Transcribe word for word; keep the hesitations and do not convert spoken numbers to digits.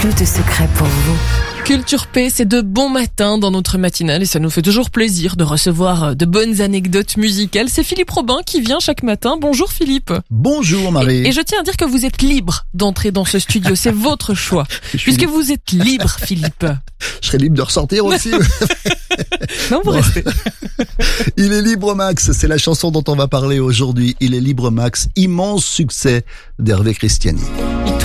plus de secrets pour vous. Culture P, c'est de bon matin dans notre matinale et ça nous fait toujours plaisir de recevoir de bonnes anecdotes musicales. C'est Philippe Robin qui vient chaque matin. Bonjour Philippe. Bonjour Marie. Et, et je tiens à dire que vous êtes libre d'entrer dans ce studio, c'est votre choix. Puisque libre. Vous êtes libre Philippe. Je serai libre de ressortir aussi. Non, vous bon. Restez. Il est libre Max, c'est la chanson dont on va parler aujourd'hui. Il est libre Max, immense succès d'Hervé Christiani.